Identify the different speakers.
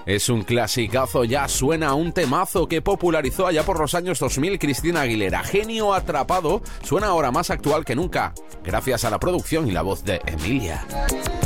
Speaker 1: Es un clasicazo, ya suena un temazo que popularizó allá por los años 2000 Cristina Aguilera. Genio atrapado, suena ahora más actual que nunca, gracias a la producción y la voz de Emilia.